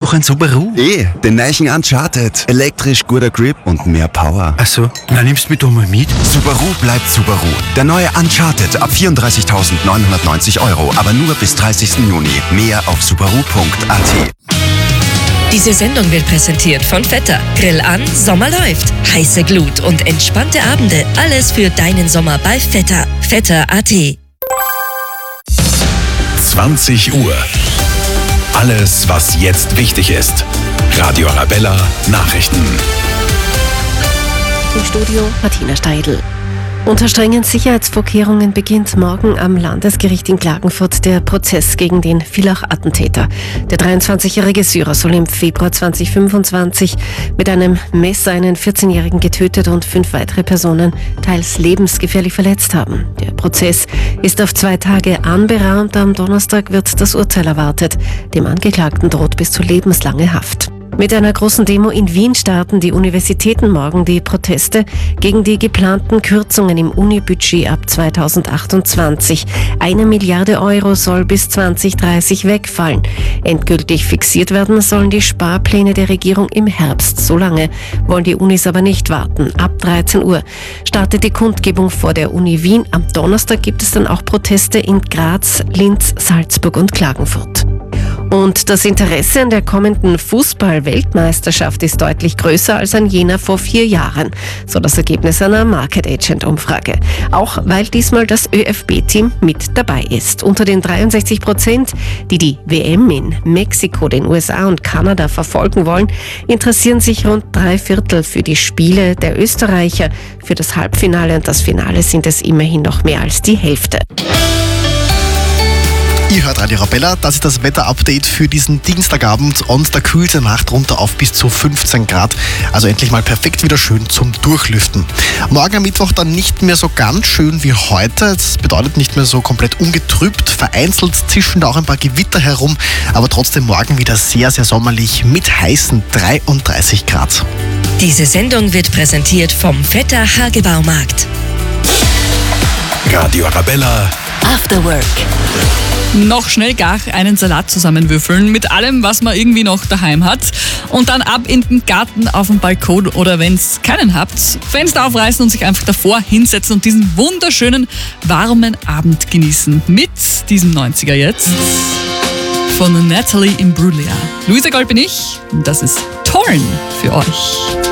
noch einen Subaru? Den neuen Uncharted. Elektrisch, guter Grip und mehr Power. Ach so, na nimmst du mich doch mal mit. Subaru bleibt Subaru. Der neue Uncharted ab 34.990 €, aber nur bis 30. Juni. Mehr auf subaru.at. Diese Sendung wird präsentiert von Vetter. Grill an, Sommer läuft. Heiße Glut und entspannte Abende. Alles für deinen Sommer bei Vetter. Vetter.at. 20 Uhr. Alles, was jetzt wichtig ist. Radio Arabella Nachrichten. Im Studio Martina Steidl. Unter strengen Sicherheitsvorkehrungen beginnt morgen am Landesgericht in Klagenfurt der Prozess gegen den Villach-Attentäter. Der 23-jährige Syrer soll im Februar 2025 mit einem Messer einen 14-Jährigen getötet und 5 weitere Personen teils lebensgefährlich verletzt haben. Der Prozess ist auf 2 Tage anberaumt. Am Donnerstag wird das Urteil erwartet. Dem Angeklagten droht bis zu lebenslange Haft. Mit einer großen Demo in Wien starten die Universitäten morgen die Proteste gegen die geplanten Kürzungen im Unibudget ab 2028. 1 Milliarde € soll bis 2030 wegfallen. Endgültig fixiert werden sollen die Sparpläne der Regierung im Herbst. So lange wollen die Unis aber nicht warten. Ab 13 Uhr startet die Kundgebung vor der Uni Wien. Am Donnerstag gibt es dann auch Proteste in Graz, Linz, Salzburg und Klagenfurt. Und das Interesse an der kommenden Fußball-Weltmeisterschaft ist deutlich größer als an jener vor 4 Jahren, so das Ergebnis einer Market Agent-Umfrage. Auch weil diesmal das ÖFB-Team mit dabei ist. Unter den 63%, die die WM in Mexiko, den USA und Kanada verfolgen wollen, interessieren sich rund 3/4 für die Spiele. Der Österreicher für das Halbfinale und das Finale sind es immerhin noch mehr als die Hälfte. Ihr hört Radio Arabella, das ist das Wetter-Update für diesen Dienstagabend und da kühlt die Nacht runter auf bis zu 15 Grad. Also endlich mal perfekt wieder schön zum Durchlüften. Morgen am Mittwoch dann nicht mehr so ganz schön wie heute. Das bedeutet nicht mehr so komplett ungetrübt. Vereinzelt zischen da auch ein paar Gewitter herum, aber trotzdem morgen wieder sehr, sehr sommerlich mit heißen 33 Grad. Diese Sendung wird präsentiert vom Vetter Hagebaumarkt. Radio Arabella After Work. Noch schnell gar einen Salat zusammenwürfeln mit allem, was man irgendwie noch daheim hat und dann ab in den Garten, auf den Balkon oder wenn es keinen habt, Fenster aufreißen und sich einfach davor hinsetzen und diesen wunderschönen, warmen Abend genießen. Mit diesem 90er jetzt von Natalie Imbruglia. Luisa Gold bin ich und das ist Torn für euch.